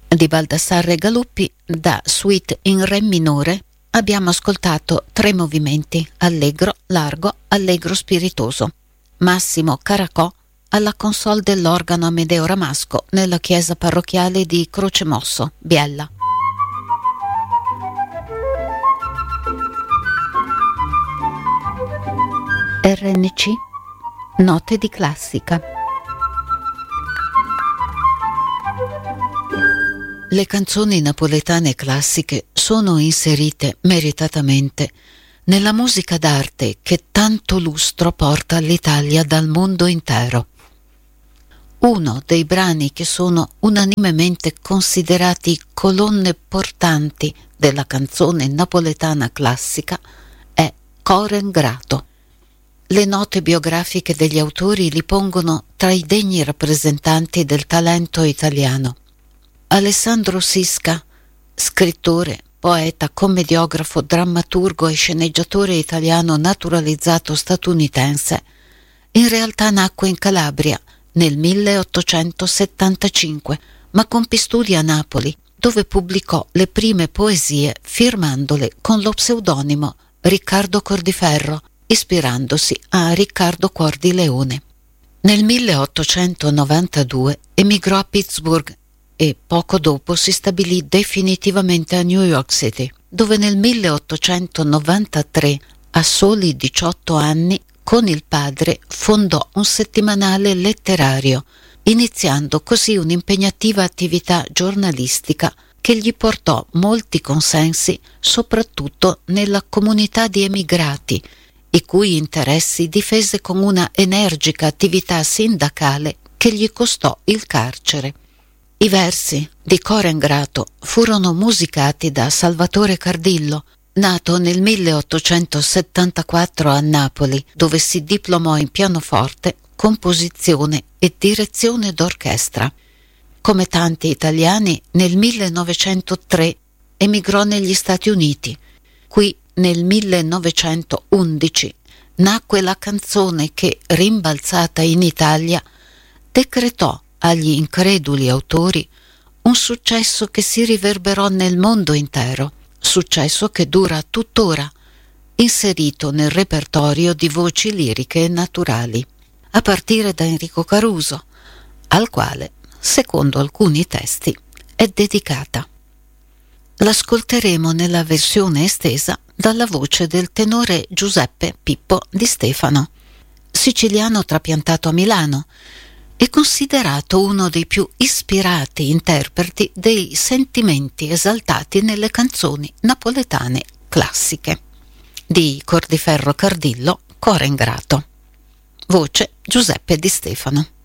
di Baldassarre Galuppi, da Suite in Re minore, abbiamo ascoltato 3 movimenti: allegro, largo, allegro spiritoso. Massimo Caracò alla console dell'organo Amedeo Ramasco nella chiesa parrocchiale di Crocemosso, Biella. RNC Note di classica. Le canzoni napoletane classiche sono inserite meritatamente nella musica d'arte che tanto lustro porta all'Italia dal mondo intero. Uno dei brani che sono unanimemente considerati colonne portanti della canzone napoletana classica è Coren Grato. Le note biografiche degli autori li pongono tra i degni rappresentanti del talento italiano. Alessandro Sisca, scrittore, poeta, commediografo, drammaturgo e sceneggiatore italiano naturalizzato statunitense, in realtà nacque in Calabria nel 1875, ma compì studi a Napoli, dove pubblicò le prime poesie firmandole con lo pseudonimo Riccardo Cordiferro, ispirandosi a Riccardo Cuor di Leone. Nel 1892 emigrò a Pittsburgh e poco dopo si stabilì definitivamente a New York City, dove nel 1893, a soli 18 anni, con il padre fondò un settimanale letterario, iniziando così un'impegnativa attività giornalistica che gli portò molti consensi soprattutto nella comunità di emigrati, i cui interessi difese con una energica attività sindacale che gli costò il carcere. I versi di Coren Grato furono musicati da Salvatore Cardillo, nato nel 1874 a Napoli, dove si diplomò in pianoforte, composizione e direzione d'orchestra. Come tanti italiani, nel 1903 emigrò negli Stati Uniti. Qui nel 1911 nacque la canzone che, rimbalzata in Italia, decretò agli increduli autori un successo che si riverberò nel mondo intero, successo che dura tuttora, inserito nel repertorio di voci liriche naturali, a partire da Enrico Caruso, al quale, secondo alcuni testi, è dedicata. L'ascolteremo nella versione estesa dalla voce del tenore Giuseppe Pippo Di Stefano, siciliano trapiantato a Milano e considerato uno dei più ispirati interpreti dei sentimenti esaltati nelle canzoni napoletane classiche. Di Cordiferro Cardillo, Coren Grato. Voce Giuseppe Di Stefano.